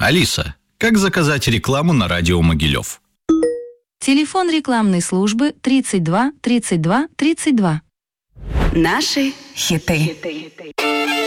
Алиса, как заказать рекламу на радио Могилев? Телефон рекламной службы 32 32 32. Наши хиты.